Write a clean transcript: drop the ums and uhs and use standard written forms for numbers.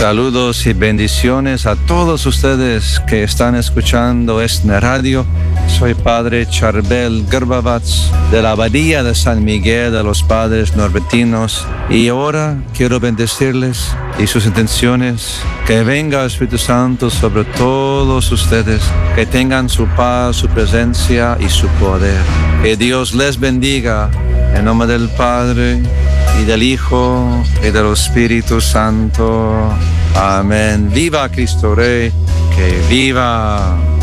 Saludos y bendiciones a todos ustedes que están escuchando esta radio. Soy Padre Charbel Garbavats de la Abadía de San Miguel de los Padres Norbertinos, y ahora quiero bendecirles y sus intenciones. Que venga el Espíritu Santo sobre todos ustedes, que tengan su paz, su presencia y su poder. Que Dios les bendiga en nombre del Padre y del Hijo y del Espíritu Santo. Amén. Viva Cristo Rey, que viva.